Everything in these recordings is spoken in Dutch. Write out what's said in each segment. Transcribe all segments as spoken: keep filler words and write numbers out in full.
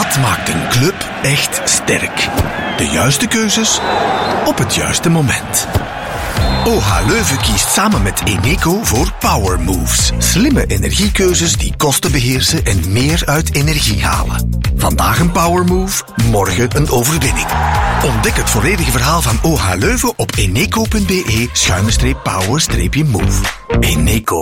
Wat maakt een club echt sterk? De juiste keuzes op het juiste moment. O H Leuven kiest samen met Eneco voor Power Moves. Slimme energiekeuzes die kosten beheersen en meer uit energie halen. Vandaag een Power Move, morgen een overwinning. Ontdek het volledige verhaal van O H Leuven op eneco.be schuine power move. Eneco.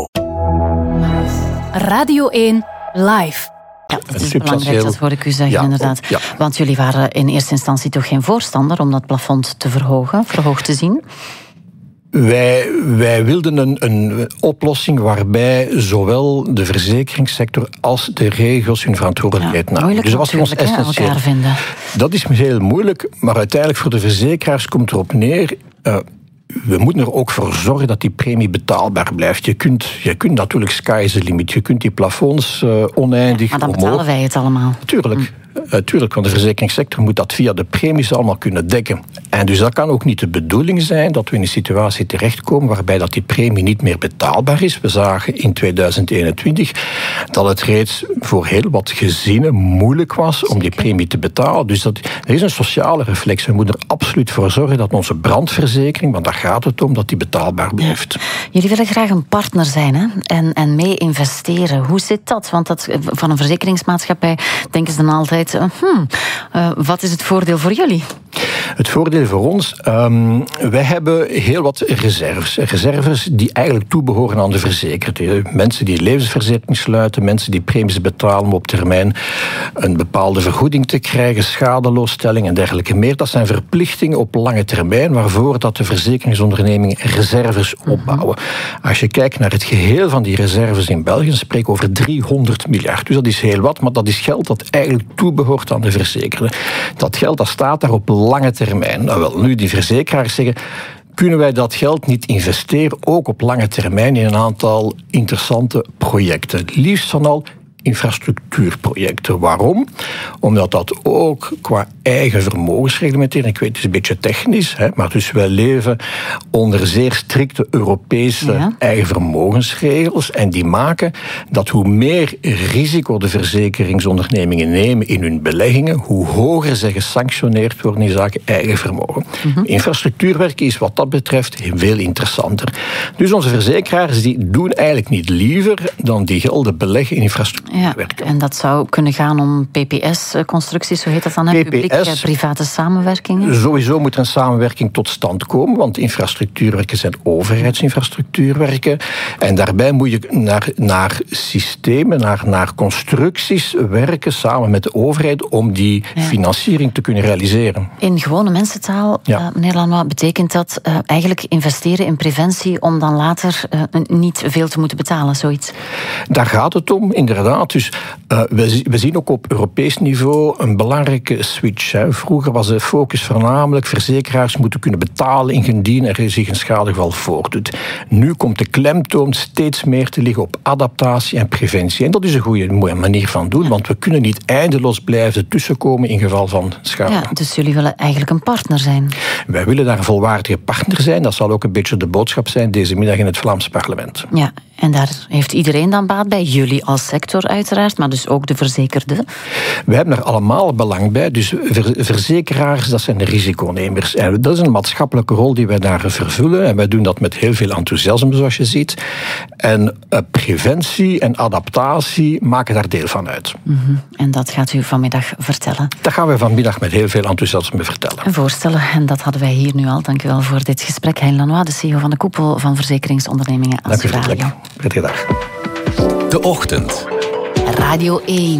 Radio één Live. Ja, dat is belangrijk, dat hoor ik u zeggen, ja, inderdaad. Ja. Want jullie waren in eerste instantie toch geen voorstander om dat plafond te verhogen, verhoogd te zien? Wij, wij wilden een, een oplossing waarbij zowel de verzekeringssector als de regels hun verantwoordelijkheid namen. Ja, dus dat was voor ons essentieel. Vinden. Dat is heel moeilijk, maar uiteindelijk voor de verzekeraars komt erop neer. Uh, We moeten er ook voor zorgen dat die premie betaalbaar blijft. Je kunt, je kunt natuurlijk sky is the limit. Je kunt die plafonds uh, oneindig ja, maar dan omhoog. betalen wij het allemaal. Tuurlijk. Mm. Uh, tuurlijk, want de verzekeringssector moet dat via de premies allemaal kunnen dekken. En dus dat kan ook niet de bedoeling zijn dat we in een situatie terechtkomen waarbij dat die premie niet meer betaalbaar is. We zagen in tweeduizend eenentwintig dat het reeds voor heel wat gezinnen moeilijk was om die premie te betalen. Dus dat, er is een sociale reflex. We moeten er absoluut voor zorgen dat onze brandverzekering, want daar gaat het om, dat die betaalbaar blijft. Ja. Jullie willen graag een partner zijn, hè? En, en mee investeren. Hoe zit dat? Want dat, van een verzekeringsmaatschappij denken ze dan altijd Hmm, uh, wat is het voordeel voor jullie? Het voordeel voor ons, um, wij hebben heel wat reserves. Reserves die eigenlijk toebehoren aan de verzekerde. Mensen die levensverzekering sluiten, mensen die premies betalen om op termijn een bepaalde vergoeding te krijgen, schadeloosstelling en dergelijke meer. Dat zijn verplichtingen op lange termijn waarvoor dat de verzekeringsondernemingen reserves opbouwen. Als je kijkt naar het geheel van die reserves in België, dan spreek ik over driehonderd miljard. Dus dat is heel wat, maar dat is geld dat eigenlijk toebehoort aan de verzekerde. Dat geld dat staat daar op lange termijn. Nou wel, nu die verzekeraars zeggen, kunnen wij dat geld niet investeren, ook op lange termijn, in een aantal interessante projecten. Liefst van al infrastructuurprojecten. Waarom? Omdat dat ook qua eigen vermogensreglementering, ik weet het is een beetje technisch, hè, maar dus wij leven onder zeer strikte Europese ja. eigen vermogensregels en die maken dat hoe meer risico de verzekeringsondernemingen nemen in hun beleggingen, hoe hoger zij gesanctioneerd worden in zaken eigen vermogen. Mm-hmm. Infrastructuurwerk is wat dat betreft veel interessanter. Dus onze verzekeraars die doen eigenlijk niet liever dan die gelden beleggen in infrastructuur. Ja, en dat zou kunnen gaan om P P S-constructies, zo heet dat dan, publiek-private samenwerkingen? Sowieso moet er een samenwerking tot stand komen, want infrastructuurwerken zijn overheidsinfrastructuurwerken. En daarbij moet je naar, naar systemen, naar, naar constructies werken samen met de overheid om die ja. financiering te kunnen realiseren. In gewone mensentaal, ja. uh, meneer Lanois, betekent dat uh, eigenlijk investeren in preventie om dan later uh, niet veel te moeten betalen, zoiets? Daar gaat het om, inderdaad. Dus uh, we, we zien ook op Europees niveau een belangrijke switch. Hè. Vroeger was de focus voornamelijk verzekeraars moeten kunnen betalen indien er zich een schadegeval voordoet. Nu komt de klemtoon steeds meer te liggen op adaptatie en preventie. En dat is een goede manier van doen, want we kunnen niet eindeloos blijven tussenkomen in geval van schade. Ja, dus jullie willen eigenlijk een partner zijn? Wij willen daar een volwaardige partner zijn. Dat zal ook een beetje de boodschap zijn deze middag in het Vlaams parlement. Ja, en daar heeft iedereen dan baat bij? Jullie als sector uiteraard, maar dus ook de verzekerde? We hebben er allemaal belang bij. Dus ver- verzekeraars, dat zijn de risiconemers. En dat is een maatschappelijke rol die wij daar vervullen. En wij doen dat met heel veel enthousiasme, zoals je ziet. En uh, preventie en adaptatie maken daar deel van uit. Mm-hmm. En dat gaat u vanmiddag vertellen? Dat gaan we vanmiddag met heel veel enthousiasme vertellen. En voorstellen. En dat hadden wij hier nu al. Dank u wel voor dit gesprek. Hein Lanois, de C E O van de koepel van verzekeringsondernemingen Australië. Dank u vriendelijk. Prettige dag. De Ochtend. Radio één.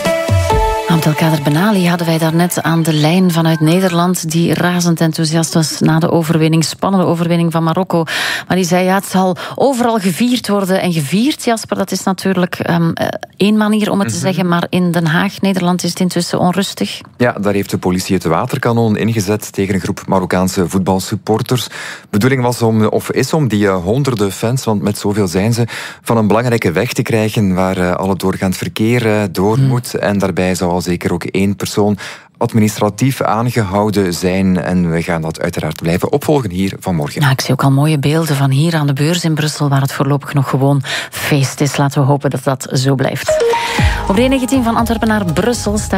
Abdelkader Benali hadden wij daarnet aan de lijn vanuit Nederland, die razend enthousiast was na de overwinning, spannende overwinning van Marokko. Maar die zei, ja, het zal overal gevierd worden. En gevierd, Jasper, dat is natuurlijk um, één manier om het te mm-hmm. zeggen, maar in Den Haag, Nederland, is het intussen onrustig. Ja, daar heeft de politie het waterkanon ingezet tegen een groep Marokkaanse voetbalsupporters. De bedoeling was om, of is om die uh, honderden fans, want met zoveel zijn ze, van een belangrijke weg te krijgen waar uh, al het doorgaand verkeer uh, door mm. moet. En daarbij zou al zeker ook één persoon administratief aangehouden zijn. En we gaan dat uiteraard blijven opvolgen hier vanmorgen. Nou, ik zie ook al mooie beelden van hier aan de beurs in Brussel, waar het voorlopig nog gewoon feest is. Laten we hopen dat dat zo blijft. Op de E negentien van Antwerpen naar Brussel staat